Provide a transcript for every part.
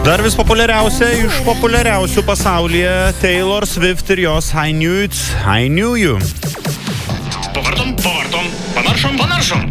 Dar vis populiariausia iš populiariausių pasaulyje Taylor Swift ir jos I Knew You. Pavartom, panaršom.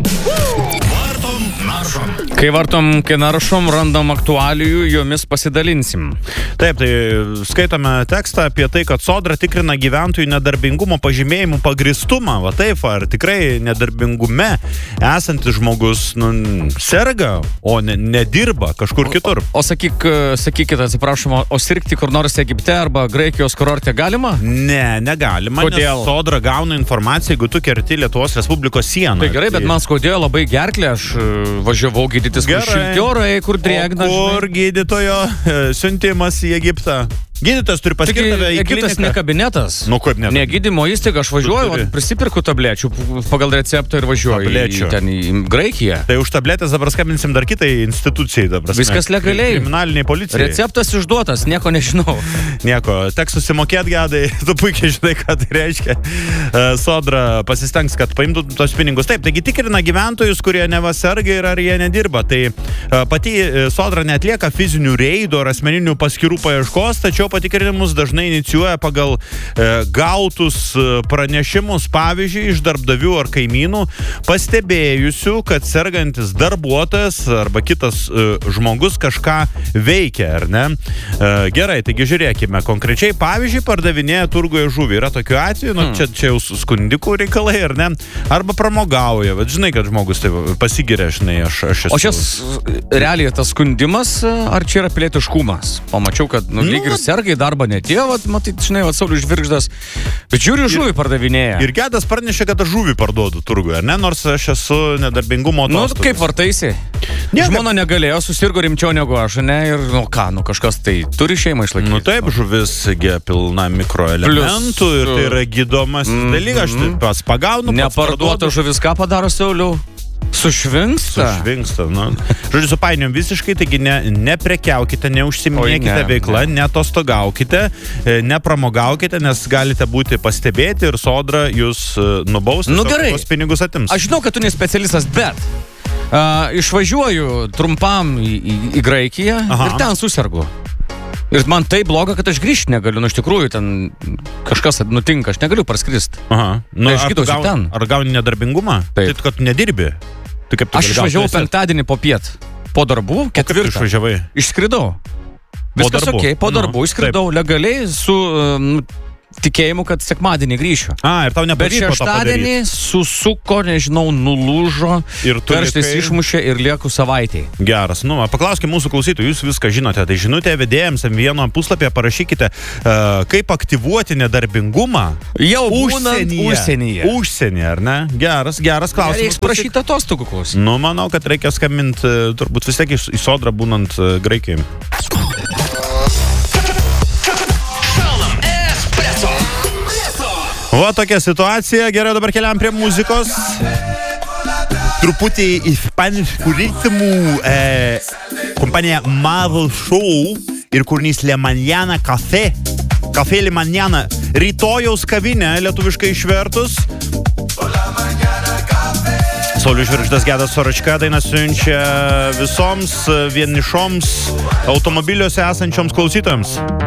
Kai vartom, kai naršom, randam aktualijų, jomis pasidalinsim. Taip, tai skaitome tekstą apie tai, kad Sodra tikrina gyventojų nedarbingumo pažymėjimų pagristumą. Va taip, ar tikrai nedarbingume esantis žmogus serga, o nedirba kažkur kitur. O sakykit, atsiprašom, o sirgti kur nors Egipte arba Graikijos kurorte galima? Ne, negalima. Kodėl? Nes Sodra gauna informaciją, jeigu tu kerti Lietuvos Respublikos sieną. Tai gerai, bet man skaudėjo labai gerklę, aš važiavau gydytis, kur šilti orai, kur drėgna. Kur gydytojo siuntimas į Egiptą? Gydytojas turi paskirti tave į kliniką. Egiptas ne kabinetas. Nu, kaip ne? Ne gydymo įstaiga, aš važiuoju, prisipirku tablečių pagal receptą ir važiuoju į Graikiją. Tai už tabletės dabar skambinsim dar kitai institucijai dabar. Viskas legaliai. Kriminaliniai policijai. Receptas išduotas, nieko nežinau. Nieko, teks susimokėti, Gedai, tu puikiai žinai, ką tai reiškia. Sodra pasistengs, kad paimtų tos pinigus. Taip, taigi tikrina gyventojus, kurie neva serga ir ar jie nedirba. Tai pati Sodra neatlieka fizinių reidų ar asmeninių paskirų paieškos, tačiau patikrinimus dažnai inicijuoja pagal gautus pranešimus, pavyzdžiui, iš darbdavių ar kaimynų, pastebėjusių, kad sergantis darbuotojas arba kitas žmogus kažką veikia, ar ne? Gerai, taigi žiūrėkime konkrečiai, pavyzdžiui, pardavinėja turguje žuvį. Yra tokių atvejų, čia jau skundikų reikalai, ar ne? Arba pramogauja, bet žinai, kad žmogus tai pasigiria, žinai, aš esu. O čia realiai tas skundimas, ar čia yra pilietiškumas? Pamačiau, kad lyg ir sergai darbą netėjo, matyt, žinai, Saulius Žvirgždas, bet žiūriu, žuvį pardavinėja. Ir Gedas pranešė, kad aš žuvį parduodu turguje, ar ne? Nors aš esu nedarbingumo atostogos. Kaip vartaisi? Žmona negalėjo, susirgo rimčiau negu aš, ne? Ir, kažkas tai turi šeimą išlaikyti. Taip, žuvis pilna mikroelementų ir tai yra gydomas dalykas. Aš taip pas pagaunu, neparduota žuvis, ką padaro, Sauliau? Sušvinksta, Žodžiu, supainiom visiškai, taigi neprekiaukite, neužsiminėkite veiklą, netostogaukite, nepramogaukite, nes galite būti pastebėti ir Sodra jūs nubaus, tos pinigus atims. Aš žinau, kad tu ne specialistas, bet išvažiuoju trumpam į Graikiją ir ten susirgu. Ir man tai bloga, kad aš grįžti negaliu, iš tikrųjų ten kažkas nutinka, aš negaliu parskristi. Aš gydausi ten. Ar gauni nedarbingumą? Taip. Tai kad nedirbi? Aš išvažiavau penktadienį po piet. Po darbų, ketvirtą. Išvažiavai? Išskridau. Viskas okei, po darbų išskridau legaliai su tikėjimu, kad sekmadienį grįšiu. Ir tau nepavyko to padaryti. Bet šeštadienį susuko, nežinau, nulūžo, karštis išmušė ir lieku savaitėj. Geras. Paklauskime mūsų klausytojų, jūs viską žinote. Tai žinutė vedėjams M1 puslapyje parašykite, kaip aktyvuoti nedarbingumą jau būnant užsienyje, ar ne? Geras klausimas. Reiks prašyti atostogų klausimų. Manau, kad reikia skambinti turbūt vis tiek į Sodrą būnant Graikijai. Va tokia situacija. Gerai, dabar keliam prie muzikos. Truputį ispaniškų ritmų kompanija Marvel Show ir kūrinys Le Mañana Café. Café Le Mañana. Rytojaus kavinė, lietuviškai išvertus. Saulius Žvirgždas, Gedas Soračka, dainą siunčia visoms vienišoms automobiliuose esančioms klausytojams.